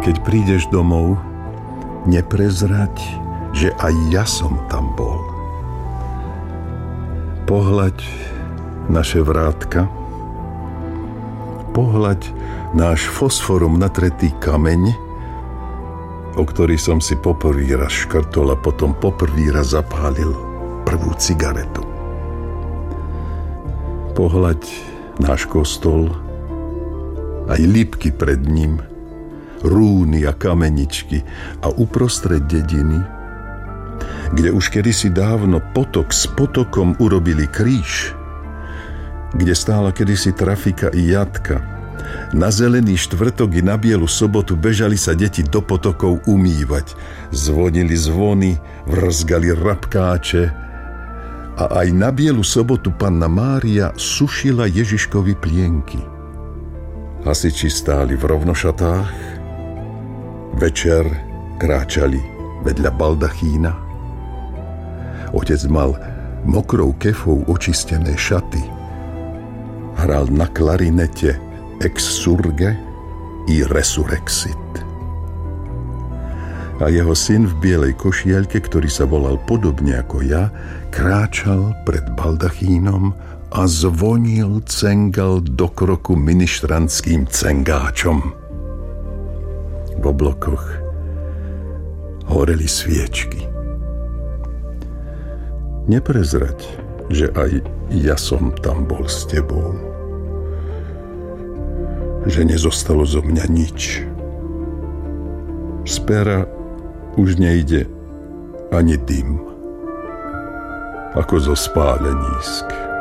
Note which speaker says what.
Speaker 1: Keď prídeš domov, neprezrať, že aj ja som tam bol. Pohľaď naše vrátka, pohľaď náš fosforom natretý kameň, o ktorý som si poprvý raz škrtol a potom poprvý raz zapálil prvú cigaretu. Pohľaď náš kostol, aj lípky pred ním, rúny a kameničky a uprostred dediny, kde už kedysi dávno potok s potokom urobili kríž, kde stála kedysi trafika i jatka. Na zelený štvrtok i na bielu sobotu bežali sa deti do potokov umývať. Zvonili zvony, vrzgali rabkáče a aj na bielu sobotu Panna Mária sušila Ježiškovi plienky. Hasiči stáli v rovnošatách, večer kráčali vedľa baldachína. Otec mal mokrou kefou očistené šaty. Hral na klarinete Ex surge i resurrexit. A jeho syn v bielej košielke, ktorý sa volal podobne ako ja, kráčal pred baldachínom a zvonil, cengal do kroku ministrantským cengáčom. V oblokoch horeli sviečky. Neprezrať, že aj ja som tam bol s tebou. Že nezostalo zo mňa nič. Z pera už nejde ani dym, ako zo spálenísk.